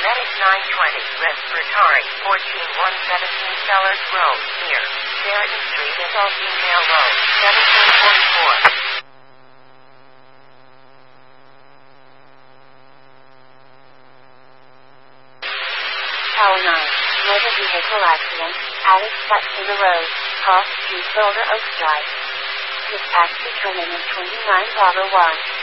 Medic 920, Respiratory, 14117 Sellers Road, near Sheridan Street and Female Road, 1744. Tower 9, motor vehicle accident, attic flat to the road, cross Street Boulder Oaks Drive. Dispatch determinant 29 Bravo 1.